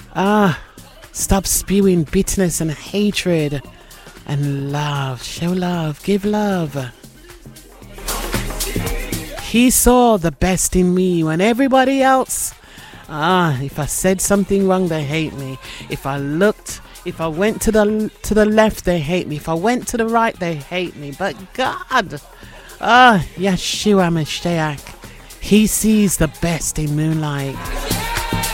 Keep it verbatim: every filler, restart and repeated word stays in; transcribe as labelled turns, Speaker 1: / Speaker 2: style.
Speaker 1: Ah, stop spewing bitterness and hatred and love. Show love. Give love. He saw the best in me when everybody else... Ah, if I said something wrong, they hate me. If I looked, if I went to the to the left, they hate me. If I went to the right, they hate me. But God, ah, Yeshua Mashiach, He sees the best in moonlight.